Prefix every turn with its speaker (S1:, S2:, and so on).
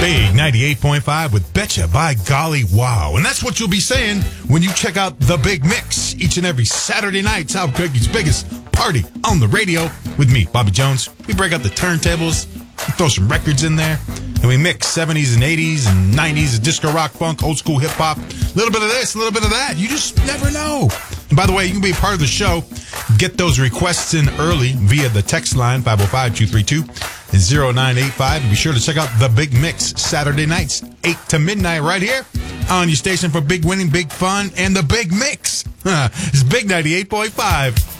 S1: Big 98.5 with Betcha by Golly Wow. And that's what you'll be saying when you check out The Big Mix each and every Saturday night. It's Albuquerque's biggest party on the radio with me, Bobby Jones. We break out the turntables, throw some records in there, and we mix 70s and 80s and 90s, disco rock, funk, old school hip hop, a little bit of this, a little bit of that. You just never know. And by the way, you can be a part of the show. Get those requests in early via the text line, 505-232-0985. And be sure to check out The Big Mix Saturday nights, 8 to midnight right here on your station for big winning, big fun, and The Big Mix. It's Big 98.5.